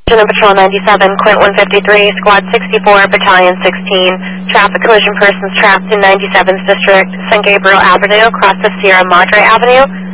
Patrol 97, Quint 153, Squad 64, Battalion 16. Traffic collision persons trapped in 97th District, San Gabriel Avenue, across the Sierra Madre Avenue.